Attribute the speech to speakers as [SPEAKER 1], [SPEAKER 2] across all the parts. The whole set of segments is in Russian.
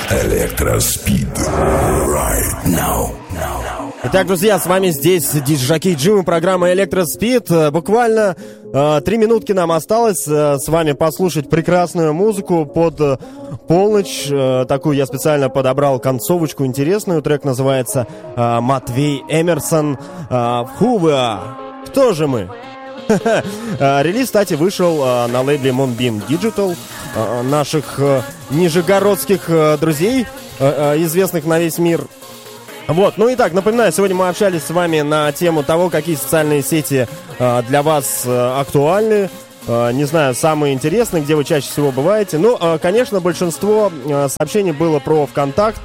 [SPEAKER 1] Электроспид. Right now.
[SPEAKER 2] Итак, друзья, с вами здесь диджей Джим и программа Электроспид. Буквально 3 минутки нам осталось с вами послушать прекрасную музыку под полночь. Такую я специально подобрал концовочку интересную. Трек называется «Матвей Эмерсон». Who Кто же мы? Релиз, кстати, вышел на лейбле Moonbeam Digital, наших нижегородских друзей, известных на весь мир. Вот, ну и так, напоминаю, сегодня мы общались с вами на тему того, какие социальные сети для вас актуальны. Не знаю, самые интересные, где вы чаще всего бываете. Ну, конечно, большинство сообщений было про ВКонтакт.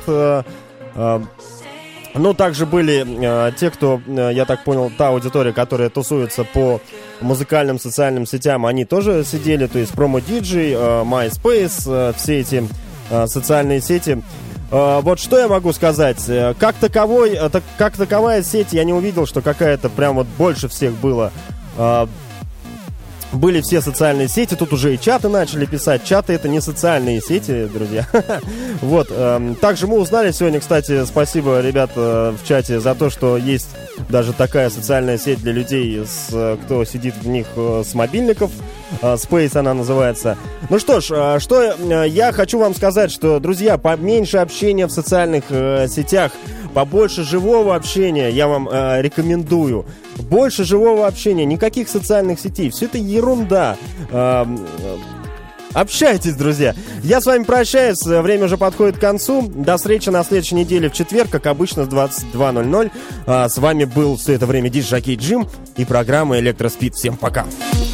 [SPEAKER 2] Ну, также были те, кто, я так понял, та аудитория, которая тусуется по музыкальным социальным сетям, они тоже сидели, то есть промо-диджей, MySpace, все эти социальные сети. Вот что я могу сказать, как таковая сеть я не увидел, что какая-то прям вот больше всех было. Были все социальные сети, тут уже и чаты начали писать. Чаты — это не социальные сети, друзья. Вот. Также мы узнали сегодня, кстати, спасибо, ребята, в чате за то, что есть даже такая социальная сеть для людей, кто сидит в них с мобильников. Space она называется. Ну что ж, что я хочу вам сказать, что, друзья, поменьше общения в социальных сетях, побольше живого общения я вам рекомендую. Больше живого общения, никаких социальных сетей. Все это ерунда. Общайтесь, друзья. Я с вами прощаюсь. Время уже подходит к концу. До встречи на следующей неделе в четверг, как обычно, в 22:00. С вами был все это время диджей Джим и программа Электроспид. Всем пока.